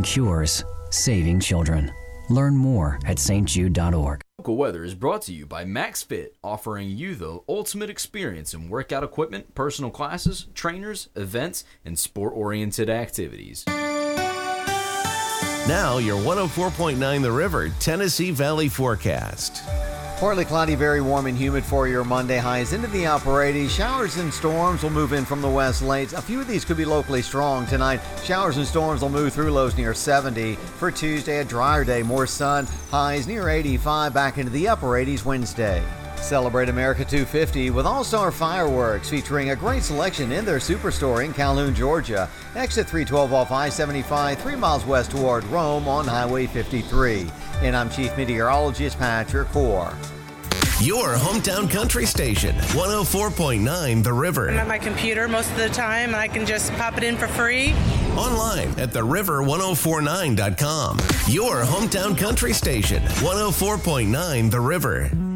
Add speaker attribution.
Speaker 1: cures, saving children. Learn more at stjude.org.
Speaker 2: Local weather is brought to you by MaxFit, offering you the ultimate experience in workout equipment, personal classes, trainers, events, and sport-oriented activities.
Speaker 3: Now your 104.9 The River Tennessee Valley forecast.
Speaker 4: Partly cloudy, very warm and humid for your Monday. Highs into the upper 80s. Showers and storms will move in from the west late. A few of these could be locally strong tonight. Showers and storms will move through, lows near 70. For Tuesday, a drier day, more sun. Highs near 85, back into the upper 80s Wednesday. Celebrate America 250 with all-star fireworks featuring a great selection in their superstore in Calhoun, Georgia. Exit 312 off I-75, 3 miles west toward Rome on Highway 53. And I'm Chief Meteorologist Patrick Hoare.
Speaker 3: Your hometown country station, 104.9 The River.
Speaker 5: I'm at my computer most of the time, and I can just pop it in for free.
Speaker 3: Online at theriver1049.com. Your hometown country station, 104.9 The River.